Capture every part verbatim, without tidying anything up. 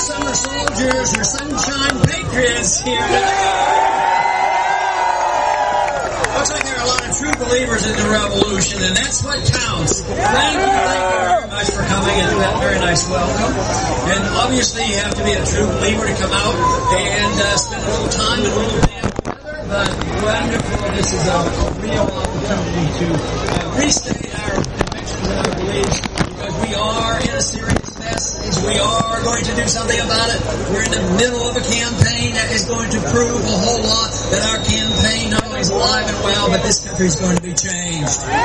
summer soldiers or sunshine patriots here today. Looks like there are a lot of true believers in the revolution, and that's what counts. Thank you, thank you very much for coming, and that very nice welcome. And obviously, you have to be a true believer to come out and uh, spend a little time and a little band together. But wonderful, this is a, a real opportunity to uh, restate our convictions and our beliefs, because we are in a serious message. We are going to do something about it. We're in the middle of a campaign that is going to prove a whole lot that our campaign not only is alive and well, but this country is going to be changed. And,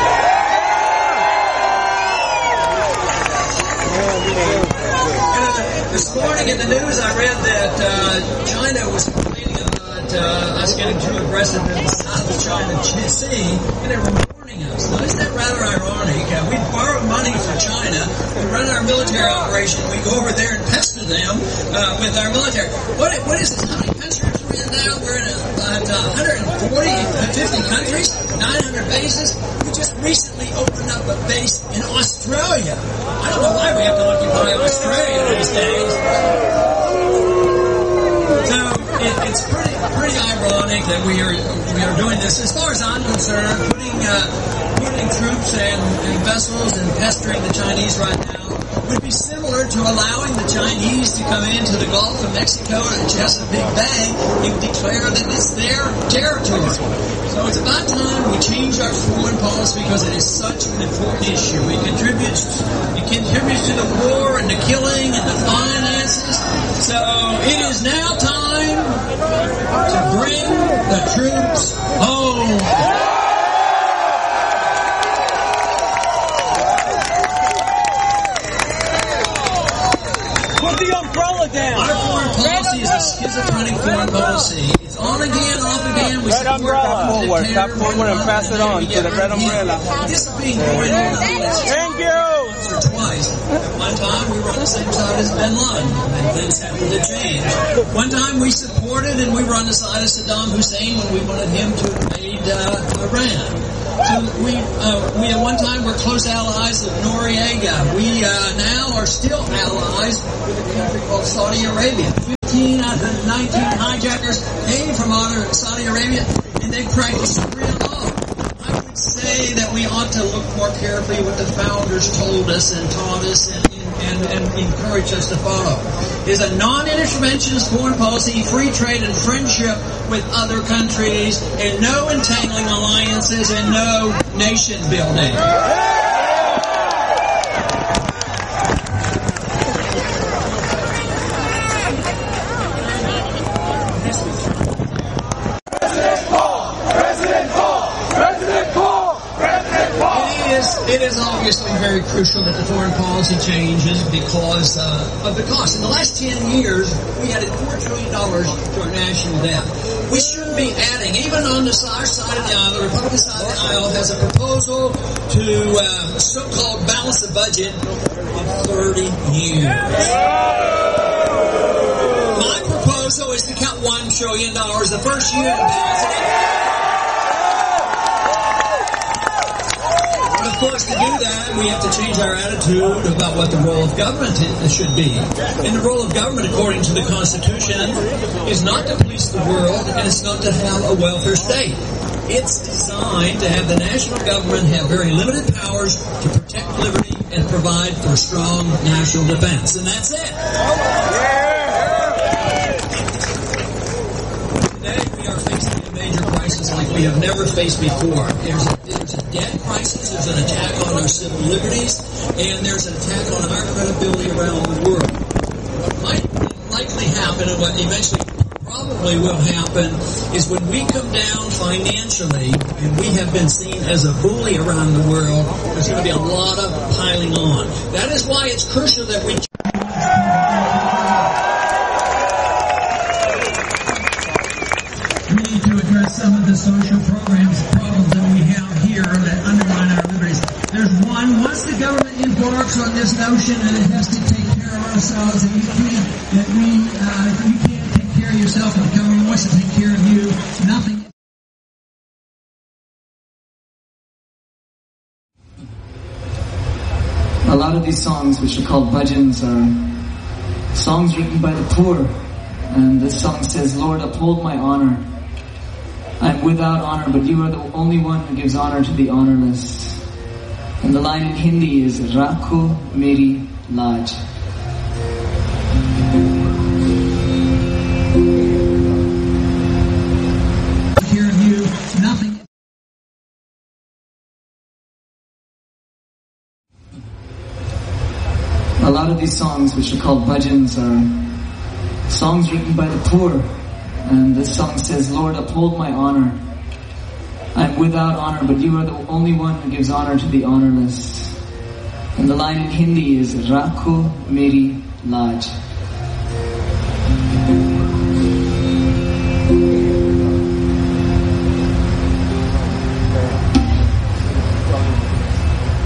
uh, this morning in the news I read that uh, China was complaining about uh, us getting too aggressive in the South China Sea, and they were warning us. Now, isn't that rather ironic? Uh, we borrow money from China, we run our military operation, we go over there and pester them uh, with our military. What, what is this? How many countries are we in now? We're in about uh, one hundred forty, fifty countries, nine hundred bases. We just recently opened up a base in Australia. I don't know why we have to occupy Australia these days. So it, it's pretty pretty ironic that we are we are doing this. As far as I'm concerned, putting uh, putting troops and, and vessels and pestering the Chinese right now would be similar to allowing the Chinese to come into the Gulf of Mexico and Chesapeake Bay and declare that it's their territory. So it's about time we change our foreign policy, because it is such an important issue. It contributes it contributes to the war and the killing and the finances. So it is now time to bring the troops home. The umbrella down. Our foreign policy is a schizophrenic foreign policy. It's on again, off again. We red umbrella. Forward, stop forward and pass it on to the red umbrella. This has been going on. Thank you. Or twice. At one time we were on the same side as Bin Laden, and things happened to change. One time we supported and we were on the side of Saddam Hussein when we wanted him to invade uh, Iran. So we, uh, we at one time were close allies of Noriega. We uh, now are still allies with a country called Saudi Arabia. fifteen out of the nineteen hijackers came from Saudi Arabia, and they practiced Sharia law. I would say that we ought to look more carefully what the founders told us and taught us and, and, and encouraged us to follow. Is a non-interventionist foreign policy, free trade and friendship with other countries, and no entangling alliances and no nation building. It is obviously very crucial that the foreign policy changes because uh, of the cost. In the last ten years, we added four trillion dollars to our national debt. We shouldn't be adding, even on the our side of the aisle, the Republican side of the aisle has a proposal to uh, so-called balance the budget in thirty years. My proposal is to cut one trillion dollars the first year to balance it. Of course, to do that, we have to change our attitude about what the role of government should be. And the role of government, according to the Constitution, is not to police the world, and it's not to have a welfare state. It's designed to have the national government have very limited powers to protect liberty and provide for strong national defense. And that's it. Today, we are facing a major crisis like we have never faced before. There's a, there's a debt crisis, there's an attack on our civil liberties, and there's an attack on our credibility around the world. What might likely happen, and what eventually probably will happen, is when we come down financially, and we have been seen as a bully around the world, there's going to be a lot of piling on. That is why it's crucial that we... Some of the social programs, problems that we have here that undermine our liberties. There's one, once the government embarks on this notion that it has to take care of ourselves, and you can't, that we, uh, you can't take care of yourself, and the government wants to take care of you, nothing. A lot of these songs, which are called bhajans, are Songs written by the poor. And this song says, Lord, uphold my honor. I'm without honor, but you are the only one who gives honor to the honorless. And the line in Hindi is, Rakho meri laaj. Hear you, nothing. A lot of these songs, which are called bhajans, are songs written by the poor. And this song says, Lord, uphold my honor. I'm without honor, but you are the only one who gives honor to the honorless. And the line in Hindi is, Rakho meri laaj.